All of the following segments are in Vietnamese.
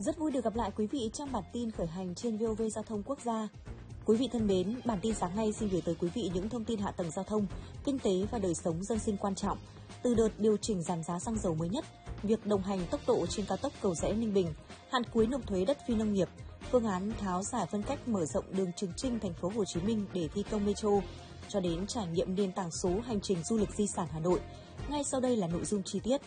Rất vui được gặp lại quý vị trong bản tin khởi hành trên VOV Giao thông Quốc gia. Quý vị thân mến, bản tin sáng nay xin gửi tới quý vị những thông tin hạ tầng giao thông, kinh tế và đời sống dân sinh quan trọng. Từ đợt điều chỉnh giảm giá xăng dầu mới nhất, việc đồng hành tốc độ trên cao tốc Cầu Giẽ - Ninh Bình, hạn cuối nộp thuế đất phi nông nghiệp, phương án tháo giải phân cách mở rộng đường Trường Chinh thành phố Hồ Chí Minh để thi công metro, cho đến trải nghiệm nền tảng số hành trình du lịch di sản Hà Nội. Ngay sau đây là nội dung chi tiết.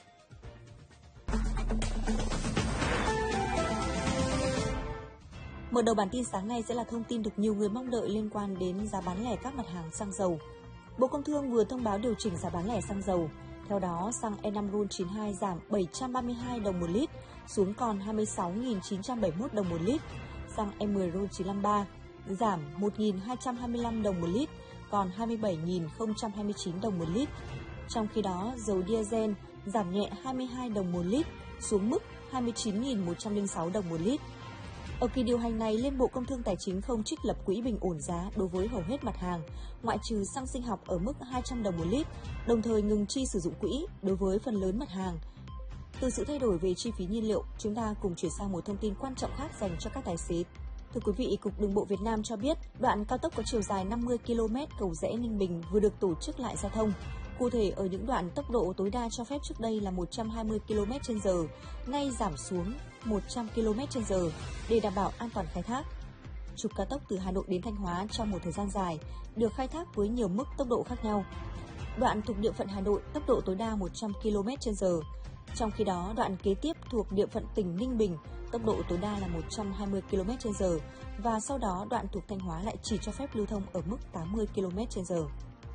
Mở đầu bản tin sáng nay sẽ là thông tin được nhiều người mong đợi liên quan đến giá bán lẻ các mặt hàng xăng dầu. Bộ Công Thương vừa thông báo điều chỉnh giá bán lẻ xăng dầu. Theo đó, xăng E5 RON92 giảm 732 đồng một lít xuống còn 26.971 đồng một lít. Xăng E10 RON953 giảm 1.225 đồng một lít còn 27.029 đồng một lít. Trong khi đó, dầu diesel giảm nhẹ 22 đồng một lít xuống mức 29.106 đồng một lít. Ở kỳ điều hành này, Liên Bộ Công Thương Tài chính không trích lập quỹ bình ổn giá đối với hầu hết mặt hàng, ngoại trừ xăng sinh học ở mức 200 đồng một lít, đồng thời ngừng chi sử dụng quỹ đối với phần lớn mặt hàng. Từ sự thay đổi về chi phí nhiên liệu, chúng ta cùng chuyển sang một thông tin quan trọng khác dành cho các tài xế. Thưa quý vị, Cục Đường bộ Việt Nam cho biết, đoạn cao tốc có chiều dài 50 km Cầu Giẽ - Ninh Bình vừa được tổ chức lại giao thông. Cụ thể, ở những đoạn tốc độ tối đa cho phép trước đây là 120 km/h, nay giảm xuống 100 km/h để đảm bảo an toàn khai thác. Trục cao tốc từ Hà Nội đến Thanh Hóa trong một thời gian dài được khai thác với nhiều mức tốc độ khác nhau. Đoạn thuộc địa phận Hà Nội tốc độ tối đa 100 km/h. Trong khi đó, đoạn kế tiếp thuộc địa phận tỉnh Ninh Bình tốc độ tối đa là 120 km/h và sau đó đoạn thuộc Thanh Hóa lại chỉ cho phép lưu thông ở mức 80 km/h.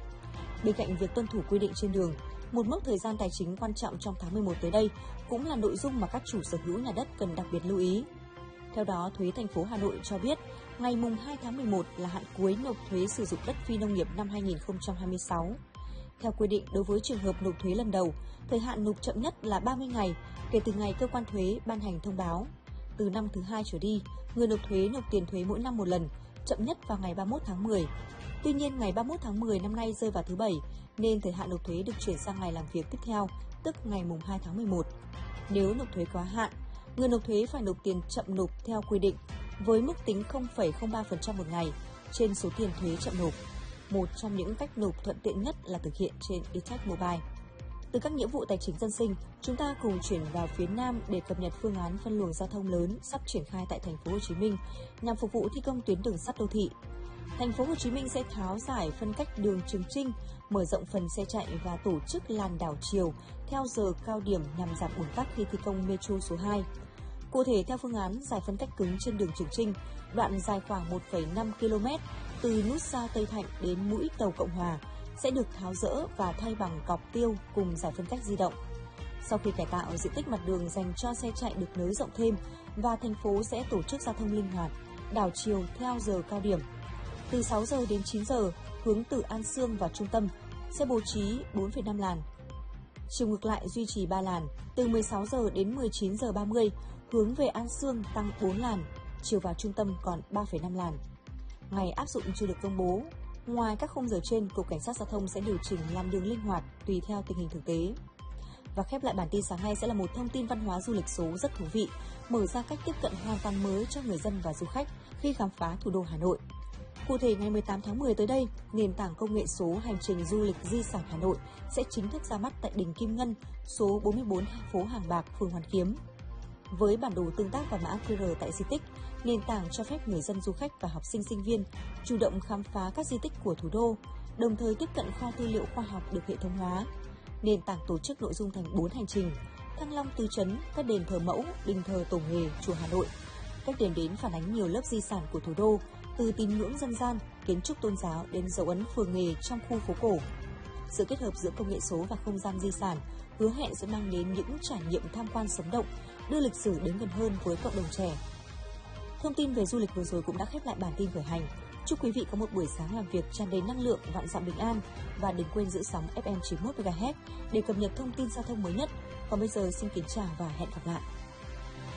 Bên cạnh việc tuân thủ quy định trên đường, một mốc thời gian tài chính quan trọng trong tháng 11 tới đây cũng là nội dung mà các chủ sở hữu nhà đất cần đặc biệt lưu ý. Theo đó, Thuế thành phố Hà Nội cho biết, ngày 2 tháng 11 là hạn cuối nộp thuế sử dụng đất phi nông nghiệp năm 2026. Theo quy định, đối với trường hợp nộp thuế lần đầu, thời hạn nộp chậm nhất là 30 ngày kể từ ngày cơ quan thuế ban hành thông báo. Từ năm thứ 2 trở đi, người nộp thuế nộp tiền thuế mỗi năm một lần, chậm nhất vào ngày 31 tháng 10. Tuy nhiên, ngày 31 tháng 10 năm nay rơi vào thứ Bảy, nên thời hạn nộp thuế được chuyển sang ngày làm việc tiếp theo, tức ngày 2 tháng 11. Nếu nộp thuế quá hạn, người nộp thuế phải nộp tiền chậm nộp theo quy định, với mức tính 0,03% một ngày trên số tiền thuế chậm nộp. Một trong những cách nộp thuận tiện nhất là thực hiện trên eTax Mobile. Từ các nghĩa vụ tài chính dân sinh, chúng ta cùng chuyển vào phía Nam để cập nhật phương án phân luồng giao thông lớn sắp triển khai tại thành phố Hồ Chí Minh nhằm phục vụ thi công tuyến đường sắt đô thị. Thành phố Hồ Chí Minh sẽ tháo giải phân cách đường Trường Chinh, mở rộng phần xe chạy và tổ chức làn đảo chiều theo giờ cao điểm nhằm giảm ùn tắc khi thi công metro số 2. Cụ thể, theo phương án giải phân cách cứng trên đường Trường Chinh, đoạn dài khoảng 1,5 km từ nút giao Tây Thạnh đến mũi tàu Cộng Hòa sẽ được tháo dỡ và thay bằng cọc tiêu cùng giải phân cách di động. Sau khi cải tạo, diện tích mặt đường dành cho xe chạy được nới rộng thêm và thành phố sẽ tổ chức giao thông linh hoạt, đảo chiều theo giờ cao điểm. Từ 6 giờ đến 9 giờ, hướng từ An Sương vào trung tâm sẽ bố trí 4,5 làn. Chiều ngược lại duy trì 3 làn, từ 16 giờ đến 19 giờ 30, hướng về An Sương tăng 4 làn, chiều vào trung tâm còn 3,5 làn. Ngày áp dụng chưa được công bố. Ngoài các khung giờ trên, Cục Cảnh sát Giao thông sẽ điều chỉnh làn đường linh hoạt tùy theo tình hình thực tế. Và khép lại bản tin sáng nay sẽ là một thông tin văn hóa du lịch số rất thú vị, mở ra cách tiếp cận hoàn toàn mới cho người dân và du khách khi khám phá thủ đô Hà Nội. Cụ thể, ngày 18 tháng 10 tới đây, nền tảng công nghệ số hành trình du lịch di sản Hà Nội sẽ chính thức ra mắt tại đỉnh Kim Ngân, số 44 phố Hàng Bạc, phường Hoàn Kiếm. Với bản đồ tương tác và mã QR tại di tích, nền tảng cho phép người dân, du khách và học sinh sinh viên chủ động khám phá các di tích của thủ đô, đồng thời tiếp cận kho tư liệu khoa học được hệ thống hóa. Nền tảng tổ chức nội dung thành 4 hành trình: Thăng Long Tứ Trấn, các đền thờ mẫu, đình thờ Tổ nghề, chùa Hà Nội. Các điểm đến phản ánh nhiều lớp di sản của thủ đô, từ tín ngưỡng dân gian, kiến trúc tôn giáo đến dấu ấn phường nghề trong khu phố cổ. Sự kết hợp giữa công nghệ số và không gian di sản hứa hẹn sẽ mang đến những trải nghiệm tham quan sống động, đưa lịch sử đến gần hơn với cộng đồng trẻ. Thông tin về du lịch vừa rồi cũng đã khép lại bản tin khởi hành. Chúc quý vị có một buổi sáng làm việc tràn đầy năng lượng, vạn dặm bình an và đừng quên giữ sóng FM 91 MHz để cập nhật thông tin giao thông mới nhất. Còn bây giờ xin kính chào và hẹn gặp lại.